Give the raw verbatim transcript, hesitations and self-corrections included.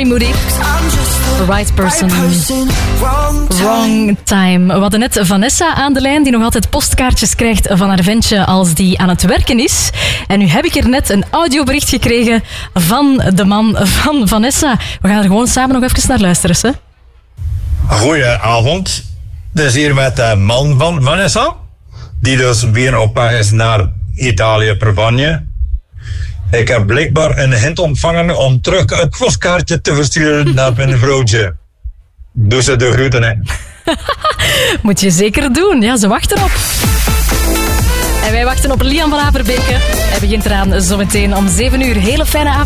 Harry Moody. Right person, wrong time. We hadden net Vanessa aan de lijn, die nog altijd postkaartjes krijgt van haar ventje als die aan het werken is. En nu heb ik er net een audiobericht gekregen van de man van Vanessa. We gaan er gewoon samen nog even naar luisteren, hè? Goedenavond. Het is hier met de man van Vanessa, die dus weer op weg is naar Italië, Provence. Ik heb blijkbaar een hint ontvangen om terug het postkaartje te versturen naar mijn vrouwtje. Doe ze de groeten, hè. Moet je zeker doen. Ja, ze wachten op. En wij wachten op Lian van Averbeek. Hij begint eraan zometeen om zeven uur. Hele fijne avond.